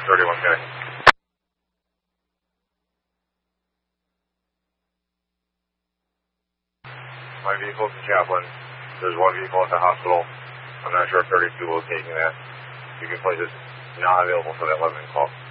31K. My vehicle's in Chaplin. There's one vehicle at the hospital. I'm not sure if 32 will be taking that. You can place it not available for that 11 call.